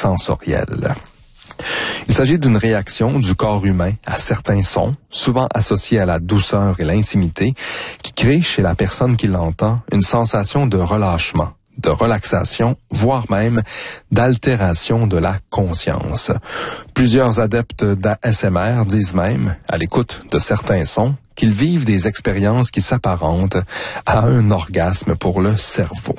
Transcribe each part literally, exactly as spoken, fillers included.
sensorielle. Il s'agit d'une réaction du corps humain à certains sons, souvent associés à la douceur et l'intimité, qui crée chez la personne qui l'entend une sensation de relâchement, de relaxation, voire même d'altération de la conscience. Plusieurs adeptes d'A S M R disent même, à l'écoute de certains sons, qu'ils vivent des expériences qui s'apparentent à un orgasme pour le cerveau.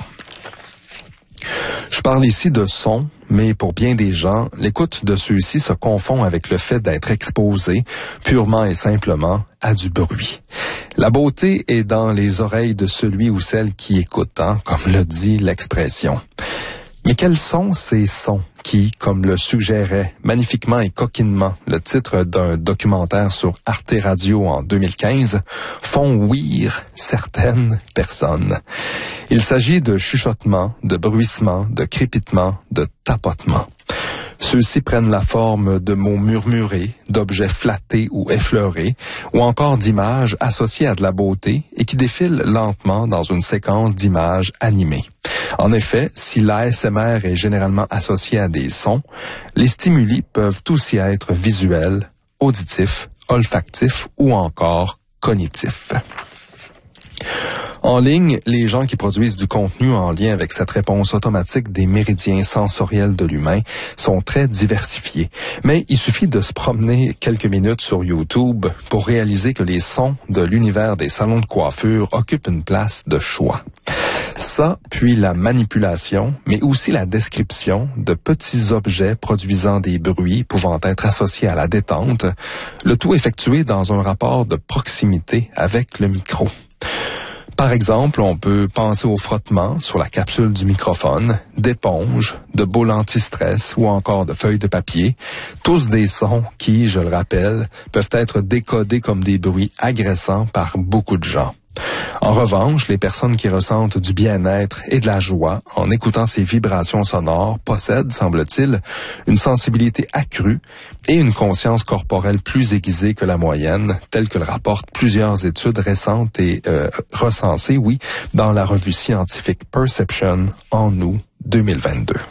Je parle ici de sons, mais pour bien des gens, l'écoute de ceux-ci se confond avec le fait d'être exposé purement et simplement à du bruit. La beauté est dans les oreilles de celui ou celle qui écoute, hein, comme le dit l'expression. Mais quels sont ces sons qui, comme le suggérait magnifiquement et coquinement le titre d'un documentaire sur Arte Radio en deux mille quinze, font ouïr certaines personnes? Il s'agit de chuchotements, de bruissements, de crépitements, de tapotements. Ceux-ci prennent la forme de mots murmurés, d'objets flattés ou effleurés, ou encore d'images associées à de la beauté et qui défilent lentement dans une séquence d'images animées. En effet, si l'A S M R est généralement associé à des sons, les stimuli peuvent aussi être visuels, auditifs, olfactifs ou encore cognitifs. En ligne, les gens qui produisent du contenu en lien avec cette réponse automatique des méridiens sensoriels de l'humain sont très diversifiés. Mais il suffit de se promener quelques minutes sur YouTube pour réaliser que les sons de l'univers des salons de coiffure occupent une place de choix. Ça, puis la manipulation, mais aussi la description de petits objets produisant des bruits pouvant être associés à la détente, le tout effectué dans un rapport de proximité avec le micro. Par exemple, on peut penser au frottement sur la capsule du microphone, d'éponges, de boules anti-stress ou encore de feuilles de papier, tous des sons qui, je le rappelle, peuvent être décodés comme des bruits agressants par beaucoup de gens. En revanche, les personnes qui ressentent du bien-être et de la joie en écoutant ces vibrations sonores possèdent, semble-t-il, une sensibilité accrue et une conscience corporelle plus aiguisée que la moyenne, telle que le rapportent plusieurs études récentes et euh, recensées, oui, dans la revue scientifique Perception en août deux mille vingt-deux.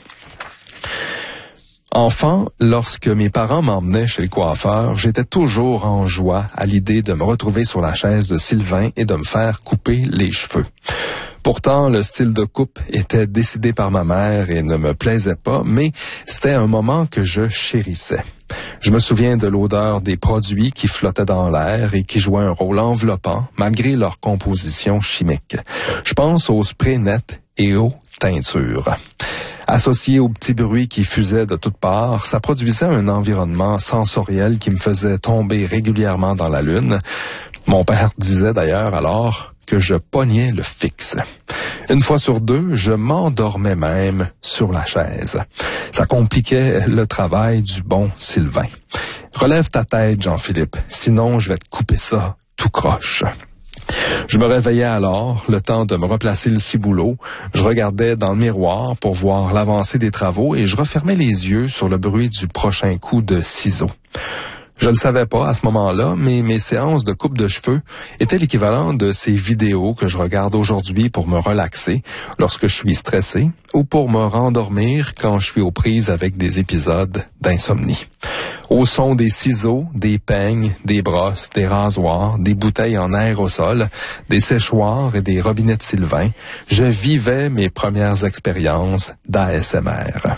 Enfant, lorsque mes parents m'emmenaient chez le coiffeur, j'étais toujours en joie à l'idée de me retrouver sur la chaise de Sylvain et de me faire couper les cheveux. Pourtant, le style de coupe était décidé par ma mère et ne me plaisait pas, mais c'était un moment que je chérissais. Je me souviens de l'odeur des produits qui flottaient dans l'air et qui jouaient un rôle enveloppant malgré leur composition chimique. Je pense aux sprays nets et aux teintures. Associé aux petits bruits qui fusaient de toutes parts, ça produisait un environnement sensoriel qui me faisait tomber régulièrement dans la lune. Mon père disait d'ailleurs alors que je pognais le fixe. Une fois sur deux, je m'endormais même sur la chaise. Ça compliquait le travail du bon Sylvain. Relève ta tête, Jean-Philippe, sinon je vais te couper ça tout croche. Je me réveillais alors, le temps de me replacer le ciboulot. Je regardais dans le miroir pour voir l'avancée des travaux et je refermais les yeux sur le bruit du prochain coup de ciseaux. Je le savais pas à ce moment-là, mais mes séances de coupe de cheveux étaient l'équivalent de ces vidéos que je regarde aujourd'hui pour me relaxer lorsque je suis stressé ou pour me rendormir quand je suis aux prises avec des épisodes d'insomnie. Au son des ciseaux, des peignes, des brosses, des rasoirs, des bouteilles en aérosol, des séchoirs et des robinets de Sylvain, je vivais mes premières expériences d'A S M R.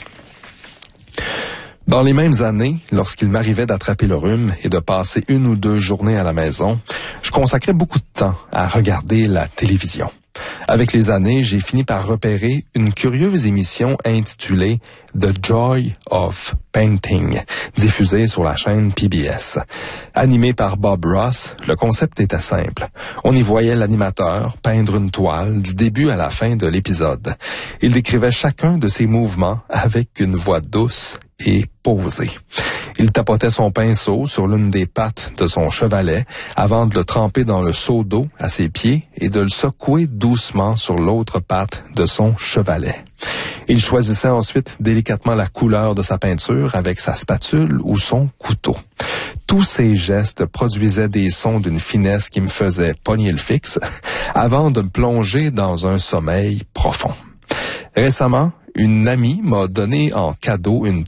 Dans les mêmes années, lorsqu'il m'arrivait d'attraper le rhume et de passer une ou deux journées à la maison, je consacrais beaucoup de temps à regarder la télévision. Avec les années, j'ai fini par repérer une curieuse émission intitulée The Joy of Painting, diffusée sur la chaîne P B S. Animée par Bob Ross, le concept était simple. On y voyait l'animateur peindre une toile du début à la fin de l'épisode. Il décrivait chacun de ses mouvements avec une voix douce et posée. Il tapotait son pinceau sur l'une des pattes de son chevalet avant de le tremper dans le seau d'eau à ses pieds et de le secouer doucement sur l'autre patte de son chevalet. Il choisissait ensuite délicatement la couleur de sa peinture avec sa spatule ou son couteau. Tous ces gestes produisaient des sons d'une finesse qui me faisait pogner le fixe avant de me plonger dans un sommeil profond. Récemment, une amie m'a donné en cadeau une